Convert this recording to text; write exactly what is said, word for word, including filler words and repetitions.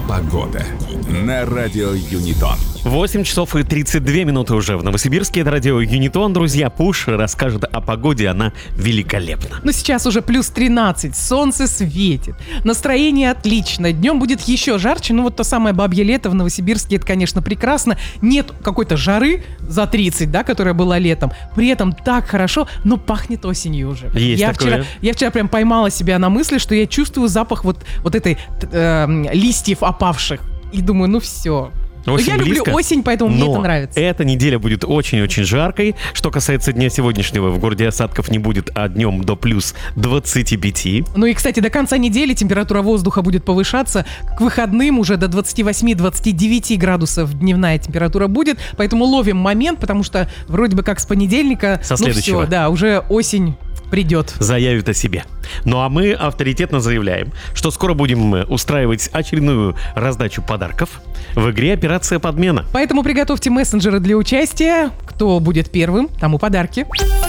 Погода на радио Юнитон. восемь часов и тридцать две минуты уже в Новосибирске. Это радио Юнитон. Друзья, Пуш расскажет о погоде. Она великолепна. Ну, сейчас уже плюс тринадцать, солнце светит, настроение отлично, днем будет еще жарче. Ну, вот то самое бабье лето в Новосибирске, это, конечно, прекрасно. Нет какой-то жары за тридцать, да, которая была летом. При этом так хорошо, но пахнет осенью уже. Есть я такое. Вчера, я вчера прям поймала себя на мысли, что я чувствую запах вот, вот этой э, листьев опавших. И думаю, ну все. Очень я близко, люблю осень, поэтому но мне это нравится. Эта неделя будет очень-очень жаркой. Что касается дня сегодняшнего, в городе осадков не будет, а днем до плюс двадцати пяти. Ну и, кстати, до конца недели температура воздуха будет повышаться. К выходным уже до двадцати восьми - двадцати девяти градусов дневная температура будет. Поэтому ловим момент, потому что вроде бы как с понедельника... Со ну следующего. все, да, уже осень придет. Заявит о себе. Ну а мы авторитетно заявляем, что скоро будем устраивать очередную раздачу подарков в игре «Операция подмена». Поэтому приготовьте мессенджеры для участия. Кто будет первым, тому подарки.